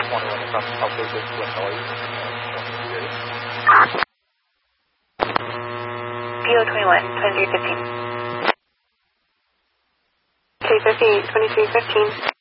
21 from South Asia to Illinois. PO 21, 2315. 350, 2315.